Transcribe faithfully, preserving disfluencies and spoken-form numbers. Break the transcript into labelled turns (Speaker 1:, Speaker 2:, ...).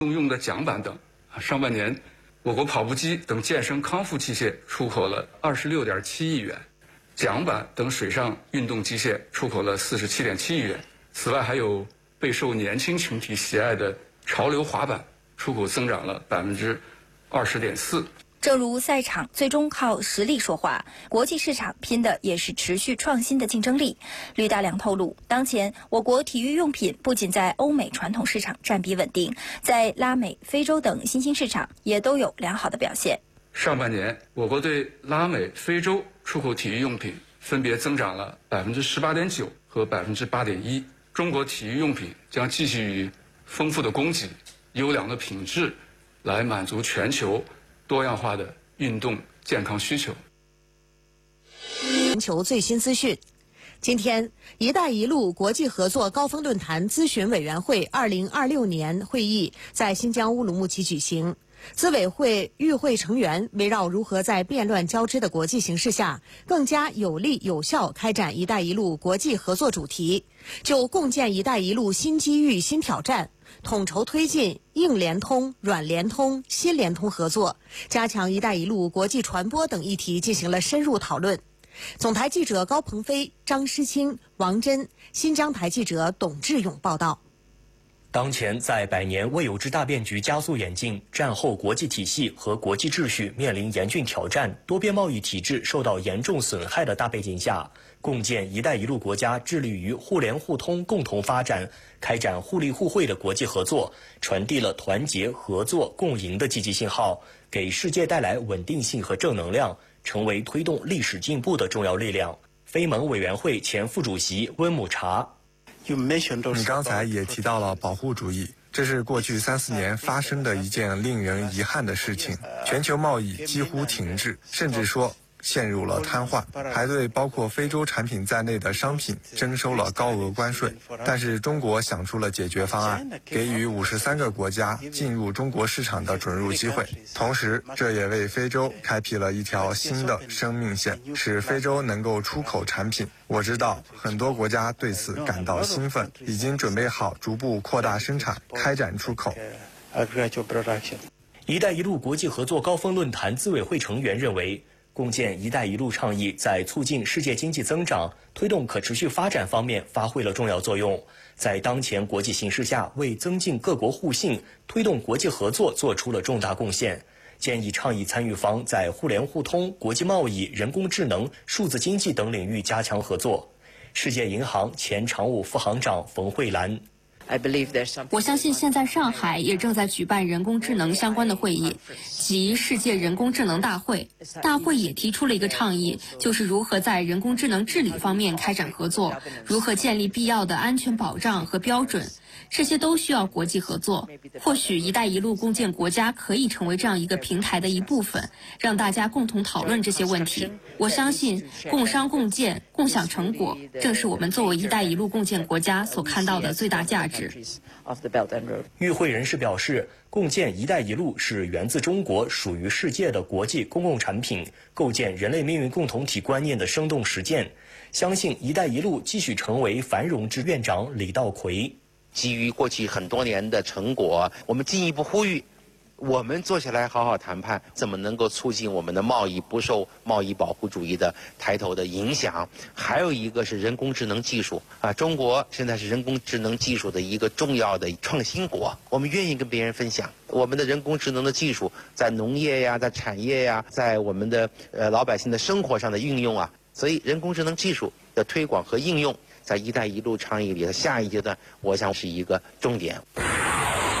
Speaker 1: 用的桨板等。上半年，我国跑步机等健身康复器械出口了二十六点七亿元，桨板等水上运动机械出口了四十七点七亿元。此外，还有备受年轻群体喜爱的潮流滑板出口增长了百分之二十点四。
Speaker 2: 正如赛场最终靠实力说话，国际市场拼的也是持续创新的竞争力。吕大良透露，当前我国体育用品不仅在欧美传统市场占比稳定，在拉美、非洲等新兴市场也都有良好的表现。
Speaker 1: 上半年，我国对拉美、非洲出口体育用品分别增长了百分之十八点九和百分之八点一。中国体育用品将继续以丰富的供给、优良的品质，来满足全球多样化的运动健康需求。
Speaker 3: 全球最新资讯，今天，“一带一路”国际合作高峰论坛咨询委员会二零二六年会议在新疆乌鲁木齐举行。资委会与会成员围绕如何在变乱交织的国际形势下，更加有力有效开展“一带一路”国际合作主题，就共建“一带一路”新机遇、新挑战，统筹推进硬联通、软联通、新联通合作，加强“一带一路”国际传播等议题进行了深入讨论。总台记者高鹏飞、张诗清、王真，新疆台记者董志勇报道。
Speaker 4: 当前，在百年未有之大变局加速演进，战后国际体系和国际秩序面临严峻挑战，多边贸易体制受到严重损害的大背景下，共建“一带一路”国家致力于互联互通、共同发展，开展互利互惠的国际合作，传递了团结、合作、共赢的积极信号，给世界带来稳定性和正能量，成为推动历史进步的重要力量。非盟委员会前副主席温姆查。
Speaker 5: 你刚才也提到了保护主义，这是过去三四年发生的一件令人遗憾的事情。全球贸易几乎停滞，甚至说陷入了瘫痪，还对包括非洲产品在内的商品征收了高额关税。但是中国想出了解决方案，给予五十三个国家进入中国市场的准入机会，同时这也为非洲开辟了一条新的生命线，使非洲能够出口产品。我知道很多国家对此感到兴奋，已经准备好逐步扩大生产，开展出口。
Speaker 4: 一带一路国际合作高峰论坛资委会成员认为，共建“一带一路”倡议在促进世界经济增长、推动可持续发展方面发挥了重要作用，在当前国际形势下，为增进各国互信、推动国际合作做出了重大贡献。建议倡议参与方在互联互通、国际贸易、人工智能、数字经济等领域加强合作。世界银行前常务副行长冯慧兰。
Speaker 6: 我相信现在上海也正在举办人工智能相关的会议，即世界人工智能大会。大会也提出了一个倡议，就是如何在人工智能治理方面开展合作，如何建立必要的安全保障和标准。这些都需要国际合作。或许“一带一路”共建国家可以成为这样一个平台的一部分，让大家共同讨论这些问题。我相信共商共建、共享成果，正是我们作为“一带一路”共建国家所看到的最大价值。
Speaker 4: 与会人士表示，共建“一带一路”是源自中国、属于世界的国际公共产品，构建人类命运共同体观念的生动实践。相信“一带一路”继续成为繁荣之院长李道葵。
Speaker 7: 基于过去很多年的成果，我们进一步呼吁，我们坐下来好好谈判，怎么能够促进我们的贸易不受贸易保护主义的抬头的影响。还有一个是人工智能技术啊，中国现在是人工智能技术的一个重要的创新国，我们愿意跟别人分享我们的人工智能的技术在农业呀，在产业呀，在我们的呃老百姓的生活上的运用啊。所以人工智能技术的推广和应用，在“一带一路”倡议里的下一阶段，我想是一个重点。